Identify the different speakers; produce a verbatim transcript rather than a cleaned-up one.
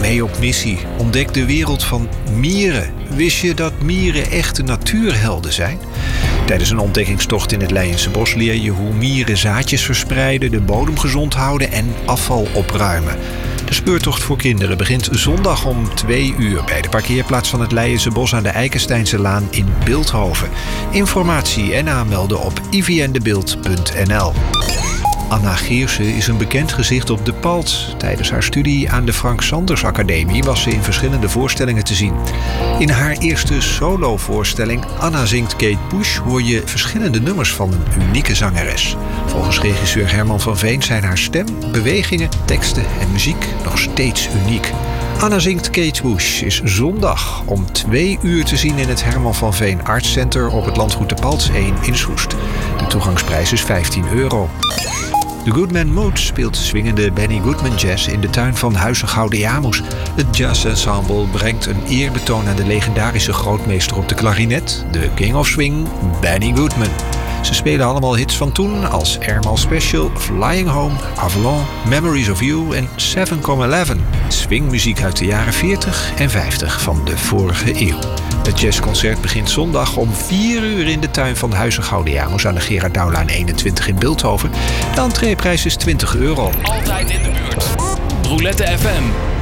Speaker 1: mee op missie. Ontdek de wereld van mieren. Wist je dat mieren echte natuurhelden zijn? Tijdens een ontdekkingstocht in het Leijense Bos leer je hoe mieren zaadjes verspreiden, de bodem gezond houden en afval opruimen. De speurtocht voor kinderen begint zondag om twee uur bij de parkeerplaats van het Leijense Bos aan de Eikensteinselaan in Bilthoven. Informatie en aanmelden op i v n de beeld punt n l. Anna Geersen is een bekend gezicht op de Palt. Tijdens haar studie aan de Frank Sanders Academie was ze in verschillende voorstellingen te zien. In haar eerste solovoorstelling Anna zingt Kate Bush hoor je verschillende nummers van een unieke zangeres. Volgens regisseur Herman van Veen zijn haar stem, bewegingen, teksten en muziek nog steeds uniek. Anna zingt Kate Bush is zondag om twee uur te zien in het Herman van Veen Arts Center op het landgoed de Palts één in Soest. De toegangsprijs is vijftien euro. The Goodman Mood speelt swingende Benny Goodman jazz in de tuin van Huizen Gaudeamus. Het jazzensemble brengt een eerbetoon aan de legendarische grootmeester op de klarinet, de King of Swing, Benny Goodman. Ze spelen allemaal hits van toen als Airmail Special, Flying Home, Avalon, Memories of You en seven eleven. Swingmuziek uit de jaren veertig en vijftig van de vorige eeuw. Het jazzconcert begint zondag om vier uur in de tuin van Huizen Gaudeamus aan de Gerard Douwlaan eenentwintig in Bilthoven. De entreeprijs is twintig euro.
Speaker 2: Altijd in de buurt. Roulette F M.